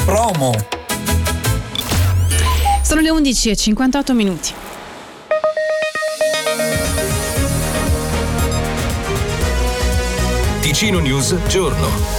Promo. Sono le 11:58. Ticino News Giorno.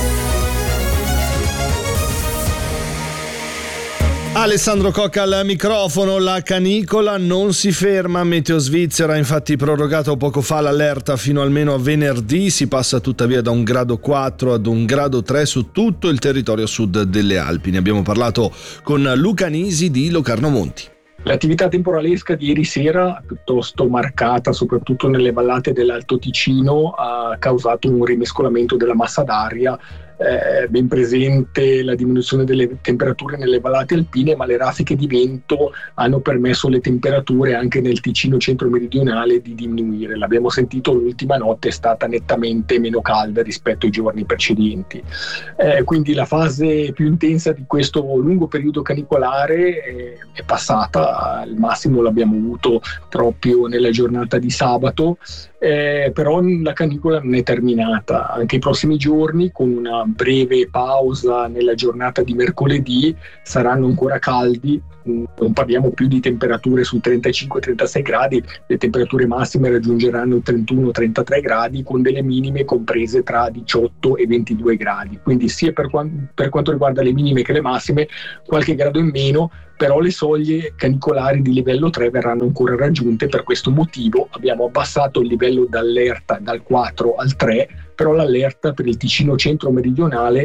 Alessandro Cocca al microfono. La canicola non si ferma. Meteo Svizzera ha infatti prorogato poco fa l'allerta fino almeno a venerdì. Si passa tuttavia da un grado 4 ad un grado 3 su tutto il territorio sud delle Alpi. Ne abbiamo parlato con Luca Nisi di Locarno Monti. L'attività temporalesca di ieri sera, piuttosto marcata soprattutto nelle vallate dell'Alto Ticino, ha causato un rimescolamento della massa d'aria, ben presente la diminuzione delle temperature nelle vallate alpine, ma le raffiche di vento hanno permesso alle temperature anche nel Ticino centro-meridionale di diminuire. L'abbiamo sentito, l'ultima notte è stata nettamente meno calda rispetto ai giorni precedenti. Quindi la fase più intensa di questo lungo periodo canicolare è passata, al massimo l'abbiamo avuto proprio nella giornata di sabato. Però la canicola non è terminata. Anche i prossimi giorni, con una breve pausa nella giornata di mercoledì, saranno ancora caldi. Non parliamo più di temperature sui 35-36 gradi, le temperature massime raggiungeranno i 31-33 gradi, con delle minime comprese tra 18 e 22 gradi. Quindi sia per quanto riguarda le minime che le massime, qualche grado in meno, però le soglie canicolari di livello 3 verranno ancora raggiunte. Per questo motivo abbiamo abbassato il livello d'allerta dal 4 al 3, però l'allerta per il Ticino centro-meridionale,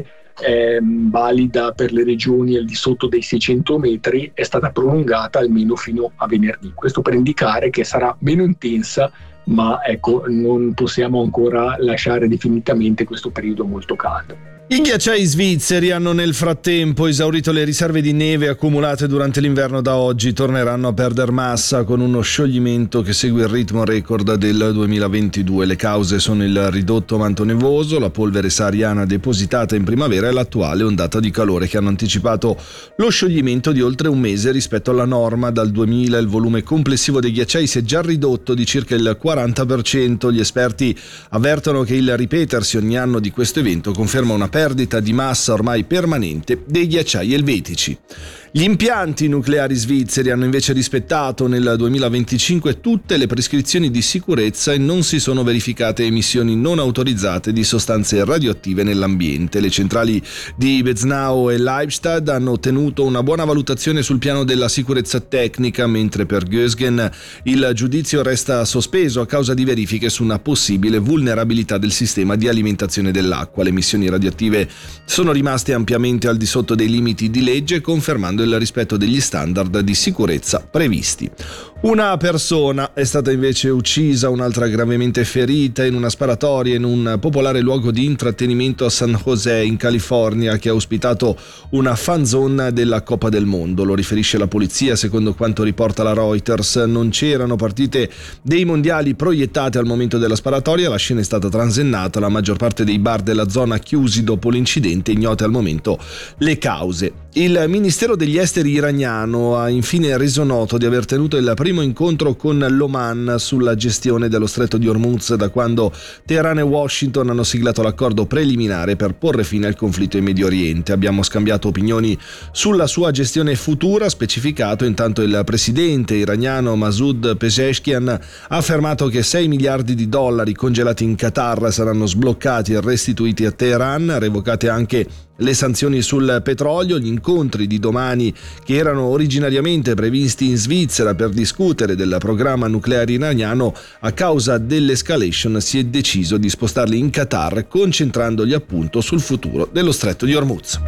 valida per le regioni al di sotto dei 600 metri, è stata prolungata almeno fino a venerdì. Questo per indicare che sarà meno intensa, ma non possiamo ancora lasciare definitivamente questo periodo molto caldo. I ghiacciai svizzeri hanno nel frattempo esaurito le riserve di neve accumulate durante l'inverno. Da oggi torneranno a perder massa con uno scioglimento che segue il ritmo record del 2022. Le cause sono il ridotto manto nevoso, la polvere sahariana depositata in primavera e l'attuale ondata di calore che hanno anticipato lo scioglimento di oltre un mese rispetto alla norma. Dal 2000 il volume complessivo dei ghiacciai si è già ridotto di circa il 40%. Gli esperti avvertono che il ripetersi ogni anno di questo evento conferma una perdita di massa ormai permanente dei ghiacciai elvetici. Gli impianti nucleari svizzeri hanno invece rispettato nel 2025 tutte le prescrizioni di sicurezza e non si sono verificate emissioni non autorizzate di sostanze radioattive nell'ambiente. Le centrali di Beznau e Leibstadt hanno ottenuto una buona valutazione sul piano della sicurezza tecnica, mentre per Gösgen il giudizio resta sospeso a causa di verifiche su una possibile vulnerabilità del sistema di alimentazione dell'acqua. Le emissioni radioattive sono rimaste ampiamente al di sotto dei limiti di legge, confermando il rispetto degli standard di sicurezza previsti. Una persona è stata invece uccisa, un'altra gravemente ferita in una sparatoria in un popolare luogo di intrattenimento a San José in California, che ha ospitato una fan zone della Coppa del Mondo. Lo riferisce la polizia. Secondo quanto riporta la Reuters, non c'erano partite dei mondiali proiettate al momento della sparatoria. La scena è stata transennata, la maggior parte dei bar della zona chiusi dopo l'incidente, ignote al momento le cause. Il Ministero degli Esteri iraniano ha infine reso noto di aver tenuto il primo incontro con l'Oman sulla gestione dello stretto di Hormuz da quando Teheran e Washington hanno siglato l'accordo preliminare per porre fine al conflitto in Medio Oriente. Abbiamo scambiato opinioni sulla sua gestione futura, ha specificato. Intanto il presidente iraniano Masoud Pezeshkian ha affermato che $6 miliardi congelati in Qatar saranno sbloccati e restituiti a Teheran, revocate anche le sanzioni sul petrolio. Gli incontri di domani, che erano originariamente previsti in Svizzera per discutere del programma nucleare iraniano, a causa dell'escalation si è deciso di spostarli in Qatar, concentrandoli appunto sul futuro dello stretto di Hormuz.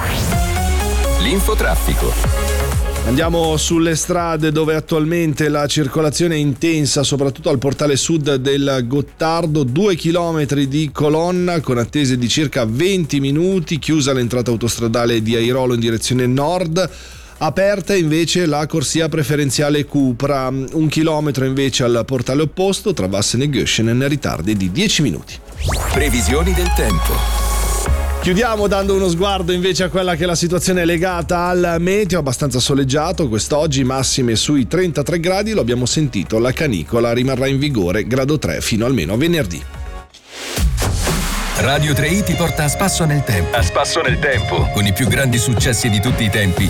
L'infotraffico. Andiamo sulle strade, dove attualmente la circolazione è intensa, soprattutto al portale sud del Gottardo. 2 chilometri di colonna con attese di circa 20 minuti, chiusa l'entrata autostradale di Airolo in direzione nord. Aperta invece la corsia preferenziale Cupra. 1 chilometro invece al portale opposto tra Vassen e Göschenen, ritardi di 10 minuti. Previsioni del tempo. Chiudiamo dando uno sguardo invece a quella che è la situazione legata al meteo. Abbastanza soleggiato quest'oggi, massime sui 33 gradi, lo abbiamo sentito, la canicola rimarrà in vigore grado 3 fino almeno a venerdì. Radio 3i ti porta a spasso nel tempo. A spasso nel tempo. Con i più grandi successi di tutti i tempi